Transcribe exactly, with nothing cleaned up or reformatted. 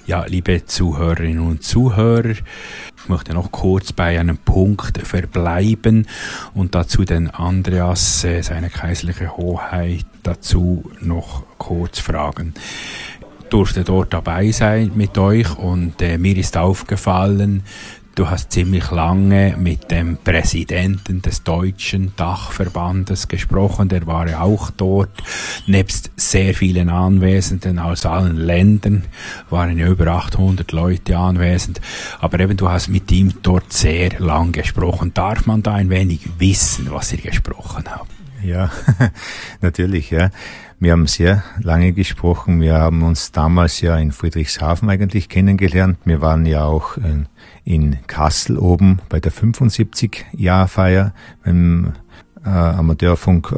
Ja, liebe Zuhörerinnen und Zuhörer, ich möchte noch kurz bei einem Punkt verbleiben und dazu den Andreas, äh, seine kaiserliche Hoheit, dazu noch kurz fragen. Ich durfte dort dabei sein mit euch und äh, mir ist aufgefallen, du hast ziemlich lange mit dem Präsidenten des Deutschen Dachverbandes gesprochen, der war ja auch dort. Nebst sehr vielen Anwesenden aus allen Ländern waren ja über achthundert Leute anwesend. Aber eben, du hast mit ihm dort sehr lang gesprochen. Darf man da ein wenig wissen, was ihr gesprochen habt? Ja, natürlich, ja. Wir haben sehr lange gesprochen. Wir haben uns damals ja in Friedrichshafen eigentlich kennengelernt. Wir waren ja auch in, in Kassel oben bei der fünfundsiebzig-Jahr-Feier beim äh, Amateurfunk